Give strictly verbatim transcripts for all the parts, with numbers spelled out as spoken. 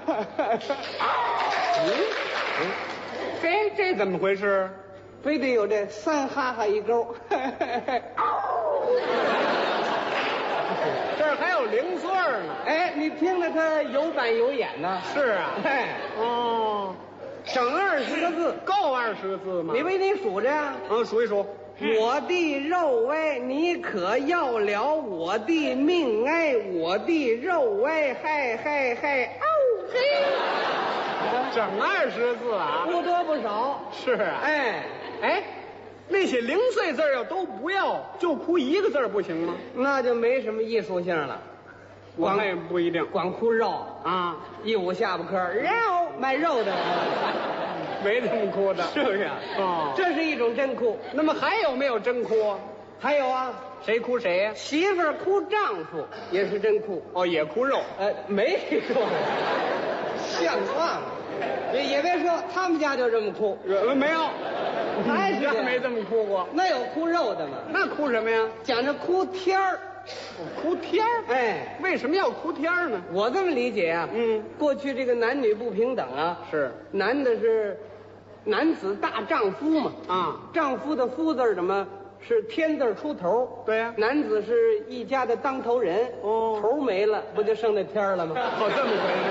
嗯，嘿，这怎么回事？ 非得有这三哈哈一勾。 这儿还有零碎呢。 哎，你听着，它有板有眼呢。 是啊。 哎， 哦， 整二十个字， 够二十个字吗？ 你为你数着呀。 嗯，数一数。 我的肉哎，你可要了我的命哎，我的肉哎，嗨嗨嗨，哦嘿， 整二十字啊？ 不多不少。 是啊。 哎哎，那些零碎字要都不要，就哭一个字不行吗？ 那就没什么艺术性了。 我看也不一定。 光哭肉啊， 一五下巴颏，肉卖肉的。 没这么哭的， 是不是？ 哦， 这是一种真哭。 那么还有没有真哭？ 还有啊， 谁哭谁呀？ 媳妇儿哭丈夫也是真哭。 哦，也哭肉。 呃，没说，像话吗？也也别说，他们家就这么哭。 呃，没有， 还是家没这么哭过。 那有哭肉的吗？ 那哭什么呀？ 讲着哭天儿。 哭天儿？ 哎， 为什么要哭天儿呢？ 我这么理解啊， 嗯， 过去这个男女不平等啊， 是男的是男子大丈夫嘛， 啊， 丈夫的夫字儿怎么是天字出头？ 对呀， 男子是一家的当头人， 哦， 头没了，不就剩那天儿了吗？ 哦，这么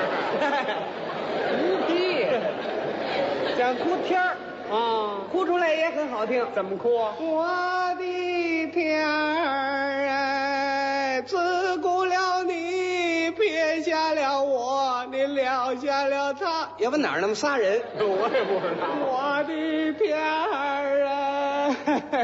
回事。无敌， 讲哭天儿啊， 哭出来也很好听。 怎么哭？ 我的天儿哎，自顾了你，撇下了我，你撂下了他。要不哪儿那么仨人？ 我也不知道。 我的天儿啊！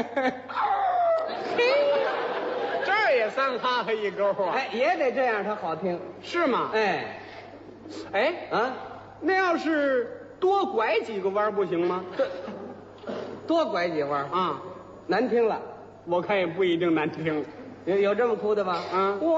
这儿也三哈哈一勾啊！ 哎，也得这样，它好听。 是吗？ 哎， 哎啊， 那要是多拐几个弯不行吗？ 多拐几弯啊， 难听了。 我看也不一定难听。 有有这么哭的吧？ 嗯， 我